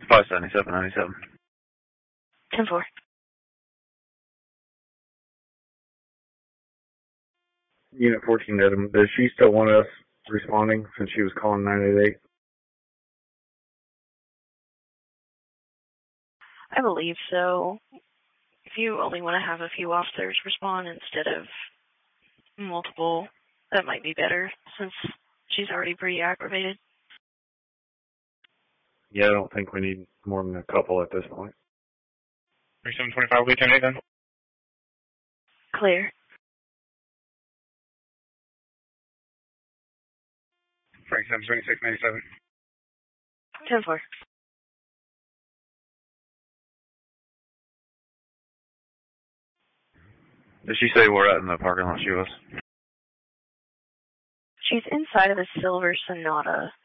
57797. 10-4. Unit 14, does she still want us responding since she was calling 988? I believe so. If you only want to have a few officers respond instead of multiple, that might be better since she's already pretty aggravated. Yeah, I don't think we need more than a couple at this point. 3725 will be 10-8 then. Clear. Frank 72697. 10-4. Did she say where at in the parking lot she was? She's inside of a silver Sonata.